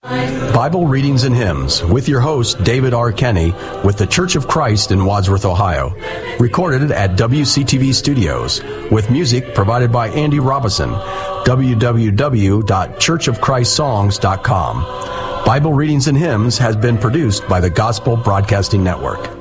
Bible Readings and Hymns with your host, David R. Kenny, with the Church of Christ in Wadsworth, Ohio. Recorded at WCTV Studios, with music provided by Andy Robison. www.churchofchristssongs.com. Bible Readings and Hymns has been produced by the Gospel Broadcasting Network.